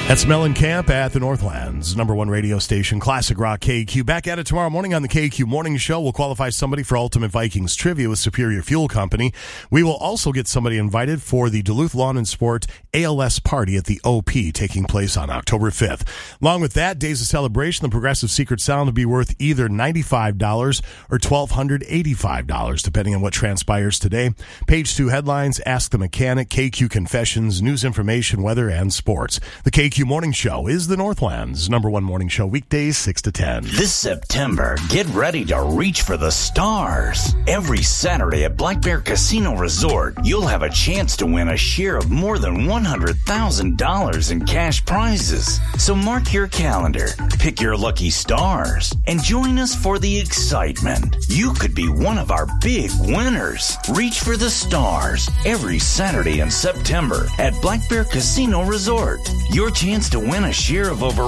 That's Mellencamp at the Northlands, number one radio station, Classic Rock KQ. Back at it tomorrow morning on the KQ Morning Show. We'll qualify somebody for Ultimate Vikings Trivia with Superior Fuel Company. We will also get somebody invited for the Duluth Lawn and Sport ALS party at the OP taking place on October 5th. Along with that, days of celebration, the Progressive Secret Sound will be worth either $95 or $1,285, depending on what transpires today. Page 2 headlines, Ask the Mechanic, KQ Confessions, news information, weather, and sports. The KQ Morning Show is the Northlands' number one morning show, weekdays 6 to 10. This September, get ready to reach for the stars. Every Saturday at Black Bear Casino Resort, you'll have a chance to win a share of more than $100,000 in cash prizes. So mark your calendar, pick your lucky stars, and join us for the excitement. You could be one of our big winners. Reach for the stars every Saturday in September at Black Bear Casino Resort. Your chance to win a share of over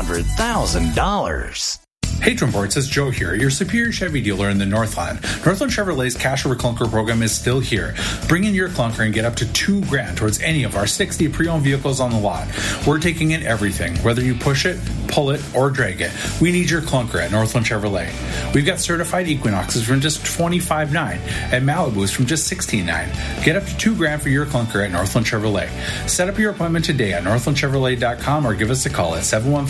$100,000. Hey Twin Ports, it's Joe here, your Superior Chevy dealer in the Northland. Northland Chevrolet's Cash Over Clunker program is still here. Bring in your clunker and get up to $2,000 towards any of our 60 pre-owned vehicles on the lot. We're taking in everything, whether you push it, pull it, or drag it. We need your clunker at Northland Chevrolet. We've got certified Equinoxes from just $25,900 and Malibus from just $16,900. Get up to $2,000 for your clunker at Northland Chevrolet. Set up your appointment today at northlandchevrolet.com or give us a call at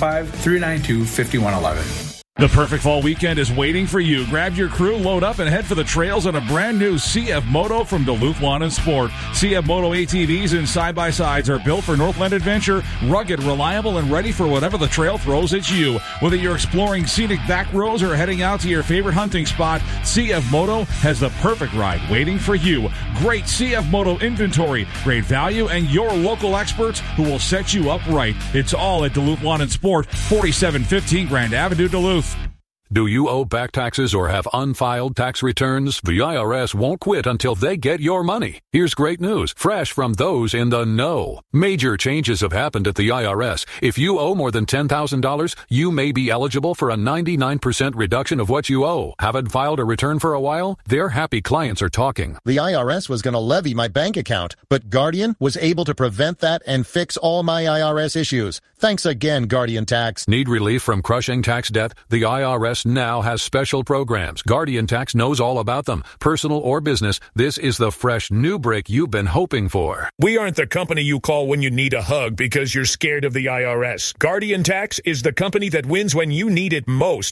715-392-5111. The perfect fall weekend is waiting for you. Grab your crew, load up, and head for the trails on a brand new CF Moto from Duluth Lawn and Sport. CF Moto ATVs and side-by-sides are built for Northland adventure, rugged, reliable, and ready for whatever the trail throws at you. Whether you're exploring scenic back roads or heading out to your favorite hunting spot, CF Moto has the perfect ride waiting for you. Great CF Moto inventory, great value, and your local experts who will set you up right. It's all at Duluth Lawn and Sport, 4715 Grand Avenue, Duluth. Do you owe back taxes or have unfiled tax returns? The IRS won't quit until they get your money. Here's great news, fresh from those in the know. Major changes have happened at the IRS. If you owe more than $10,000, you may be eligible for a 99% reduction of what you owe. Haven't filed a return for a while? Their happy clients are talking. The IRS was going to levy my bank account, but Guardian was able to prevent that and fix all my IRS issues. Thanks again, Guardian Tax. Need relief from crushing tax debt? The IRS now has special programs. Guardian Tax knows all about them. Personal or business, this is the fresh new break you've been hoping for. We aren't the company you call when you need a hug because you're scared of the IRS. Guardian Tax is the company that wins when you need it most.